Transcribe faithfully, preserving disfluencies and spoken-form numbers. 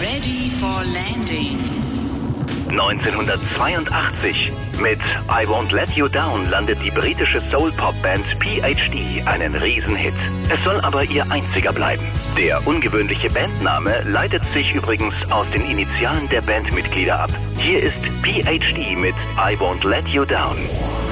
Ready for Landing. neunzehnhundertzweiundachtzig. Mit I Won't Let You Down landet die britische Soul-Pop-Band P H D einen Riesenhit. Es soll aber ihr einziger bleiben. Der ungewöhnliche Bandname leitet sich übrigens aus den Initialen der Bandmitglieder ab. Hier ist P H D mit I Won't Let You Down.